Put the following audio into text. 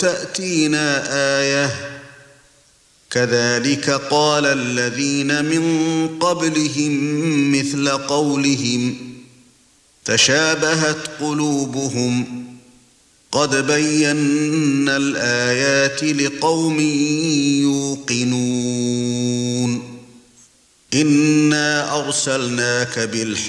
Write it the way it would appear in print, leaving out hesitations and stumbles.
تأتينا آية كذلك قال الذين من قبلهم مثل قولهم تشابهت قلوبهم قد بينا الآيات لقوم يوقنون إنا أرسلناك بالحق